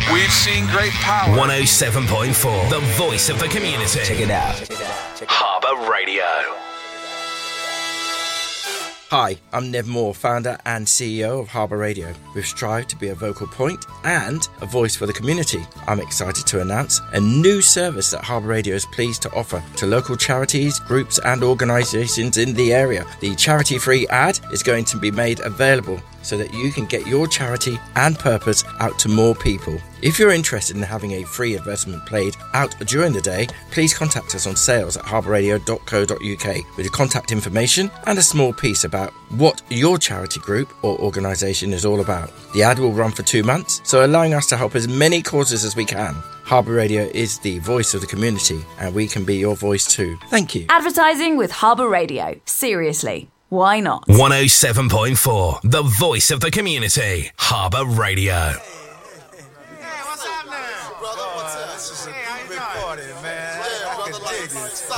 We've seen great power. 107.4, the voice of the community. Check it out. Harbour Radio. Hi, I'm Nev Moore, founder and CEO of Harbour Radio. We've strived to be a vocal point and a voice for the community. I'm excited to announce a new service that Harbour Radio is pleased to offer to local charities, groups and organisations in the area. The charity-free ad is going to be made available so that you can get your charity and purpose out to more people. If you're interested in having a free advertisement played out during the day, please contact us on sales@harbourradio.co.uk with your contact information and a small piece about what your charity group or organisation is all about. The ad will run for 2 months, so allowing us to help as many causes as we can. Harbour Radio is the voice of the community, and we can be your voice too. Thank you. Advertising with Harbour Radio. Seriously. Why not? 107.4, the voice of the community. Harbour Radio. Hey, what's up now? Brother, what's up? This is a big party, man. I can dig it.